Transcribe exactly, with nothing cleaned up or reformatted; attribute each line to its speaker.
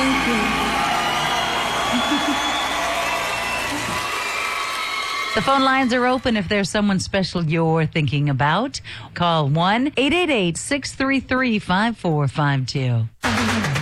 Speaker 1: Thank you.
Speaker 2: The phone lines are open if there's someone special you're thinking about. Call one eight eight eight, six three three, five four five two.